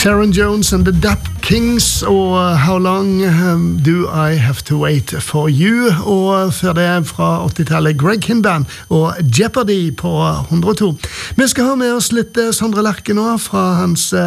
Sharon Jones and the Dap Kings og How Long Do I Have To Wait For You, og før det fra 80-tallet Greg Kihn Band og Jeopardy på 102. Vi skal ha med oss litt Sondre Lerche nå fra hans